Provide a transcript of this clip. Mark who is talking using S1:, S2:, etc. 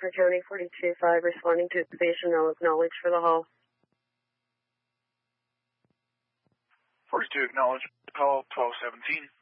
S1: Crawford County 42-5 responding to the station. I'll acknowledge for the hall.
S2: 42 acknowledge call 1217.